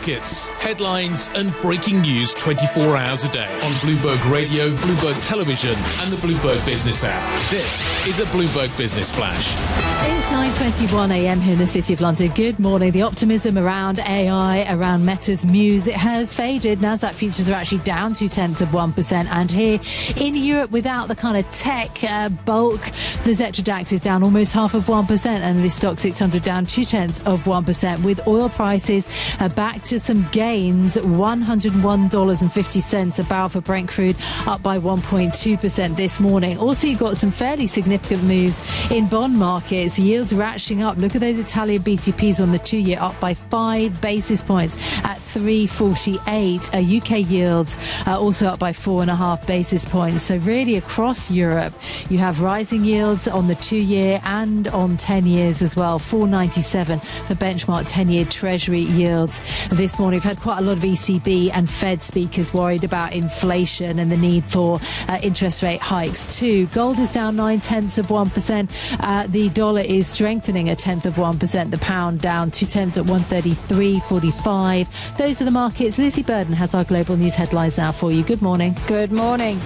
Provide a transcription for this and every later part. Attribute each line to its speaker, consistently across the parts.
Speaker 1: markets, headlines and breaking news 24 hours a day on Bloomberg Radio, Bloomberg Television and the Bloomberg Business app. This is a Bloomberg Business Flash.
Speaker 2: It's 9:21 a.m. here in the City of London. Good morning. The optimism around AI, around Meta's Muse, it has faded. Nasdaq futures are actually down 0.2%. And here in Europe, without the kind of tech bulk, the Xetra DAX is down almost 0.5%. And the stock 600 down 0.2%. With oil prices back to some gains, $101.50 a barrel for Brent crude, up by 1.2% this morning. Also, you've got some fairly significant moves in bond markets. Yields ratcheting up. Look at those Italian BTPs on the 2-year, up by 5 basis points at 3.48. UK yields also up by 4.5 basis points. So really across Europe, you have rising yields on the 2-year and on 10 years as well. 4.97 for benchmark 10-year Treasury yields. This morning, we've had quite a lot of ECB and Fed speakers worried about inflation and the need for interest rate hikes too. Gold is down 0.9%. The dollar is strengthening 0.1%. The pound down 0.2 at 133.45. Those are the markets. Lizzie Burden has our global news headlines now for you. Good morning.
Speaker 3: Good morning.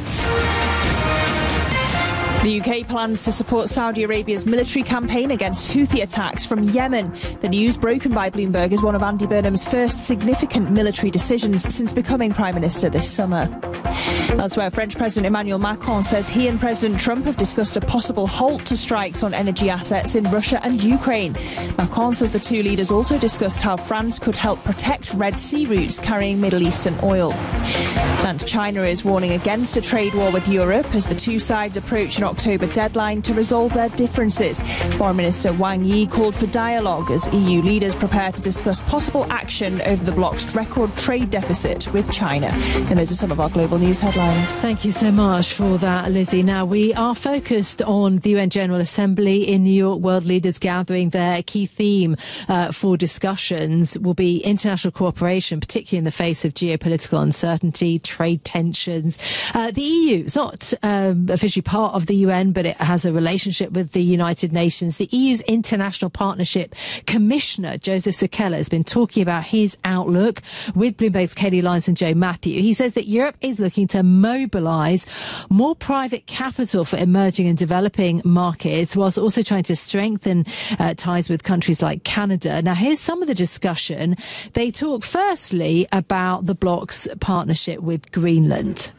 Speaker 3: The UK plans to support Saudi Arabia's military campaign against Houthi attacks from Yemen. The news, broken by Bloomberg, is one of Andy Burnham's first significant military decisions since becoming Prime Minister this summer. Elsewhere, French President Emmanuel Macron says he and President Trump have discussed a possible halt to strikes on energy assets in Russia and Ukraine. Macron says the two leaders also discussed how France could help protect Red Sea routes carrying Middle Eastern oil. And China is warning against a trade war with Europe as the two sides approach an October deadline to resolve their differences. Foreign Minister Wang Yi called for dialogue as EU leaders prepare to discuss possible action over the bloc's record trade deficit with China. And those are some of our global news headlines.
Speaker 2: Thank you so much for that, Lizzie. Now, we are focused on the UN General Assembly in New York. World leaders gathering. Their key theme for discussions will be international cooperation, particularly in the face of geopolitical uncertainty, trade tensions. The EU is not officially part of the UN, but it has a relationship with the United Nations. The EU's International Partnership Commissioner, Joseph Sakella, has been talking about his outlook with Bloomberg's Katie Lyons and Joe Matthew. He says that Europe is looking to mobilise more private capital for emerging and developing markets, whilst also trying to strengthen ties with countries like Canada. Now, here's some of the discussion. They talk firstly about the bloc's partnership with Greenland.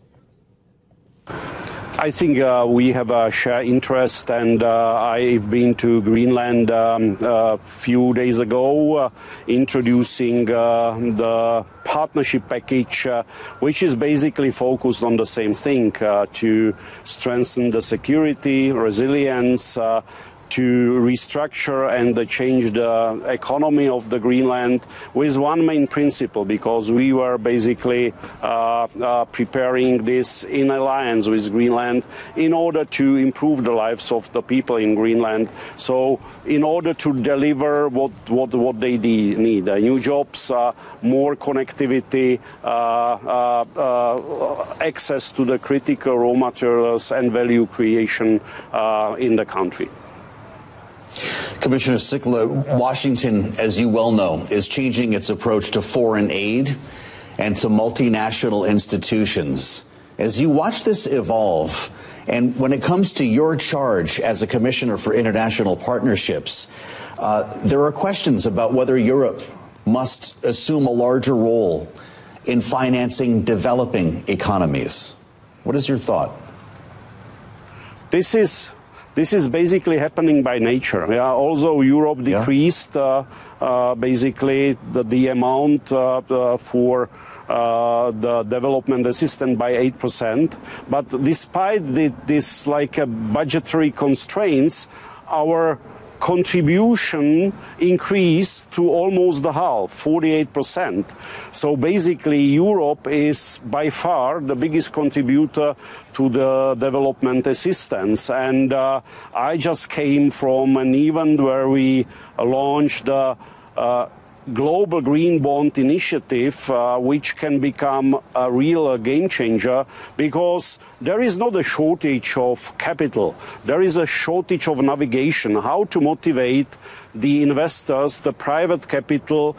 Speaker 4: I think we have a shared interest, and I've been to Greenland a few days ago, introducing the partnership package, which is basically focused on the same thing, to strengthen the security, resilience, to restructure and change the economy of the Greenland with one main principle, because we were basically preparing this in alliance with Greenland in order to improve the lives of the people in Greenland. So in order to deliver what they need, new jobs, more connectivity, access to the critical raw materials and value creation in the country.
Speaker 5: Commissioner Sakella, Washington, as you well know, is changing its approach to foreign aid and to multinational institutions. As you watch this evolve, and when it comes to your charge as a Commissioner for International Partnerships, there are questions about whether Europe must assume a larger role in financing developing economies. What is your thought?
Speaker 4: This is basically happening by nature. Yeah, although Europe decreased basically the amount for the development assistance by 8%, but despite this budgetary constraints, our contribution increased to almost the half, 48%. So basically Europe is by far the biggest contributor to the development assistance. And I just came from an event where we launched the Global Green Bond Initiative, which can become a real game changer, because there is not a shortage of capital. There is a shortage of navigation, how to motivate the investors, the private capital,